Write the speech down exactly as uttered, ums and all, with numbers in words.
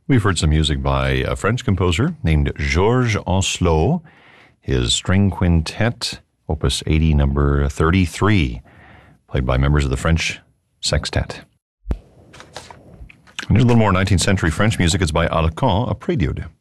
We've heard some music by a French composer named Georges Ancelot, his string quintet, Opus eighty, number thirty-three, played by members of the French Sextet. And here's a little more nineteenth century French music. It's by Alcan, a prelude.